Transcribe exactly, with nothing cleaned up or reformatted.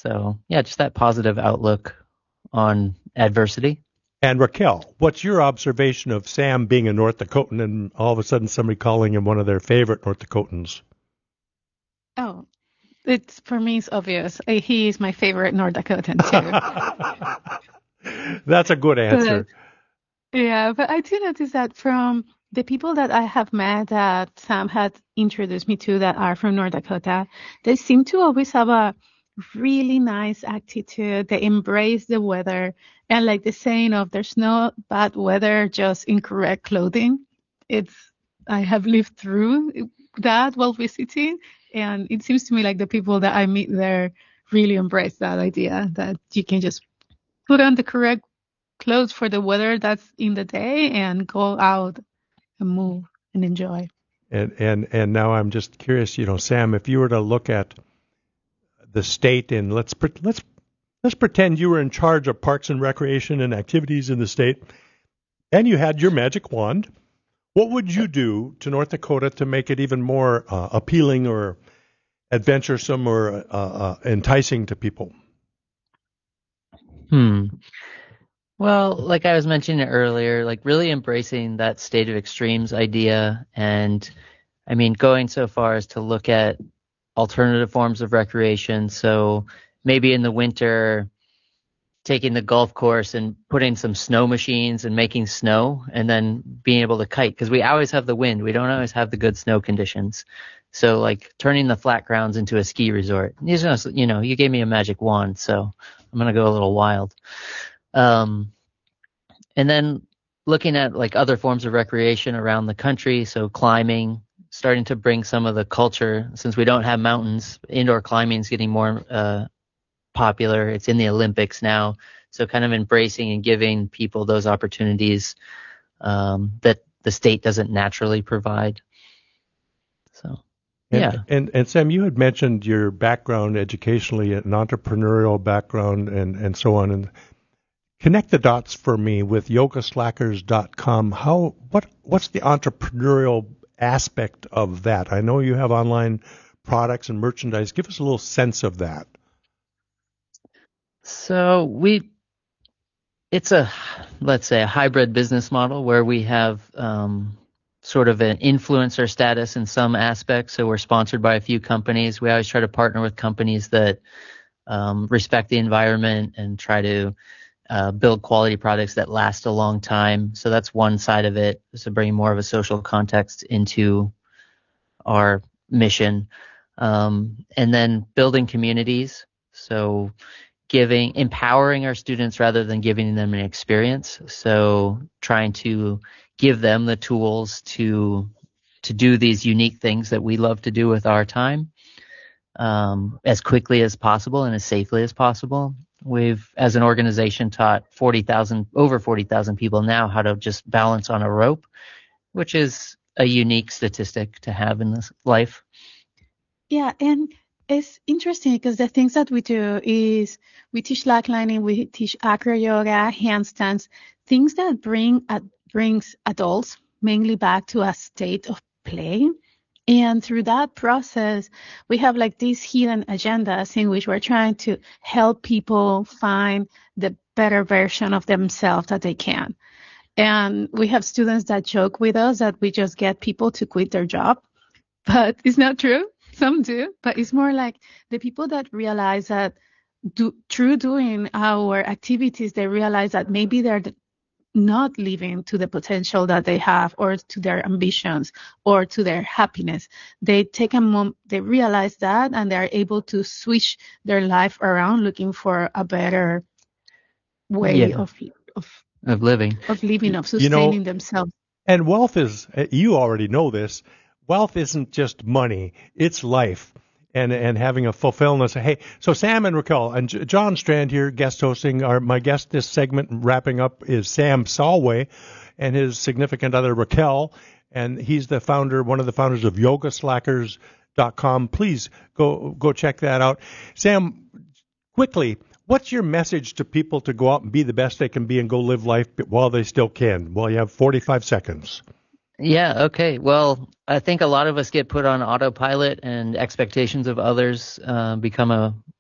So yeah, just that positive outlook on adversity. And Raquel, what's your observation of Sam being a North Dakotan and all of a sudden somebody calling him one of their favorite North Dakotans? Oh, it's for me, it's obvious. Uh, He is my favorite North Dakotan too. That's a good answer. But, yeah, but I do notice that from the people that I have met that Sam had introduced me to that are from North Dakota, they seem to always have a really nice attitude. They embrace the weather. And like the saying of there's no bad weather, just incorrect clothing. It's, I have lived through that while visiting. And it seems to me like the people that I meet there really embrace that idea that you can just put on the correct clothes for the weather that's in the day and go out and move and enjoy. And and and now I'm just curious, you know, Sam, if you were to look at the state and let's pre- let's let's pretend you were in charge of parks and recreation and activities in the state, and you had your magic wand, what would you do to North Dakota to make it even more uh, appealing or adventuresome or uh, uh, enticing to people? Hmm. Well, like I was mentioning earlier, like really embracing that state of extremes idea. And I mean, going so far as to look at alternative forms of recreation. So maybe in the winter, taking the golf course and putting some snow machines and making snow and then being able to kite, because we always have the wind. We don't always have the good snow conditions. So like turning the flat grounds into a ski resort. You know, you gave me a magic wand, so I'm going to go a little wild. Um, and then looking at like other forms of recreation around the country. So climbing, starting to bring some of the culture, since we don't have mountains. Indoor climbing is getting more uh, popular. It's in the Olympics now. So kind of embracing and giving people those opportunities um, that the state doesn't naturally provide. So, yeah. And, and, and Sam, you had mentioned your background educationally, an entrepreneurial background and, and so on. And connect the dots for me with yoga slackers dot com. How, what, what's the entrepreneurial aspect of that? I know you have online products and merchandise. Give us a little sense of that. So we, it's a, let's say a hybrid business model where we have um, sort of an influencer status in some aspects. So we're sponsored by a few companies. We always try to partner with companies that um, respect the environment and try to uh, build quality products that last a long time. So that's one side of it, is to bring more of a social context into our mission. Um, and then building communities. So giving, empowering our students rather than giving them an experience. So trying to give them the tools to to do these unique things that we love to do with our time um, as quickly as possible and as safely as possible. We've, as an organization, taught forty thousand, over forty thousand people now how to just balance on a rope, which is a unique statistic to have in this life. Yeah, and it's interesting because the things that we do is we teach slacklining, we teach acro yoga, handstands, things that bring uh, brings adults mainly back to a state of play. And through that process, we have like these hidden agendas in which we're trying to help people find the better version of themselves that they can. And we have students that joke with us that we just get people to quit their job, but it's not true. Some do, but it's more like the people that realize that do, through doing our activities, they realize that maybe they're not living to the potential that they have or to their ambitions or to their happiness. They take a moment, they realize that, and they're able to switch their life around looking for a better way Yeah. of, of, of living, of living, of You know, sustaining themselves. And wealth is, you already know this, wealth isn't just money, it's life. And and having a fulfillment. Hey, so Sam and Raquel and J- John Strand here, guest hosting. Our my guest this segment wrapping up is Sam Solway, and his significant other Raquel, and he's the founder, one of the founders of yoga slackers dot com. Please go go check that out. Sam, quickly, what's your message to people to go out and be the best they can be and go live life while they still can? Well, you have forty-five seconds. Yeah, okay. Well, I think a lot of us get put on autopilot and expectations of others uh, become a